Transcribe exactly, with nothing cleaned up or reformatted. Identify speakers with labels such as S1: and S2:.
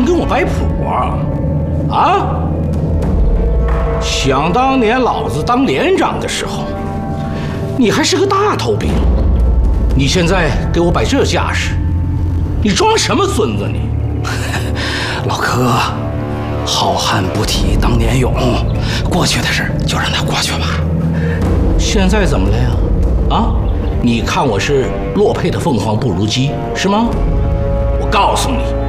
S1: 跟我摆谱啊？啊！想当年老子当连长的时候，你还是个大头兵，你现在给我摆这架势，你装什么孙子你？
S2: 老柯，好汉不提当年勇，过去的事就让它过去吧。
S1: 现在怎么了呀？啊，你看我是落配的凤凰不如鸡是吗？我告诉你。